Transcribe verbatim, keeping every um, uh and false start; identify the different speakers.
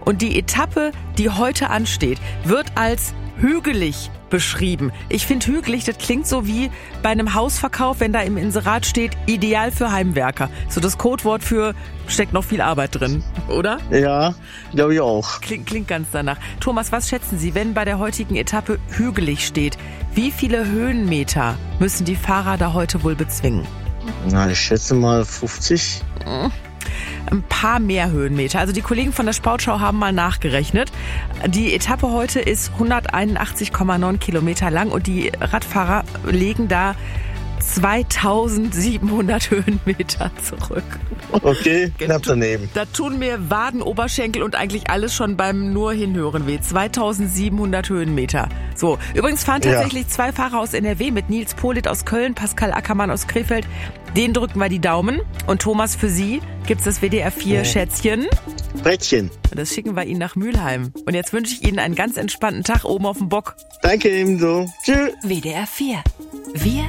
Speaker 1: Und die Etappe, die heute ansteht, wird als hügelig beschrieben. Ich finde hügelig, das klingt so wie bei einem Hausverkauf, wenn da im Inserat steht, ideal für Heimwerker. So das Codewort für steckt noch viel Arbeit drin, oder?
Speaker 2: Ja, glaube ich auch.
Speaker 1: Klingt, klingt ganz danach. Thomas, was schätzen Sie, wenn bei der heutigen Etappe hügelig steht? Wie viele Höhenmeter müssen die Fahrer da heute wohl bezwingen?
Speaker 2: Na, ich schätze mal fünfzig.
Speaker 1: Ein paar mehr Höhenmeter. Also die Kollegen von der Sportschau haben mal nachgerechnet. Die Etappe heute ist hunderteinundachtzig Komma neun Kilometer lang und die Radfahrer legen da zweitausendsiebenhundert Höhenmeter zurück.
Speaker 2: Okay, knapp daneben.
Speaker 1: Da tun mir Waden, Oberschenkel und eigentlich alles schon beim nur hinhören weh. zweitausendsiebenhundert Höhenmeter. So, übrigens fahren tatsächlich ja. zwei Fahrer aus N R W mit Nils Polit aus Köln, Pascal Ackermann aus Krefeld. Den drücken wir die Daumen. Und Thomas, für Sie gibt's das W D R vier Schätzchen.
Speaker 2: Brettchen.
Speaker 1: Das schicken wir Ihnen nach Mülheim. Und jetzt wünsche ich Ihnen einen ganz entspannten Tag oben auf dem Bock.
Speaker 2: Danke ebenso. Tschüss.
Speaker 3: W D R vier. Wir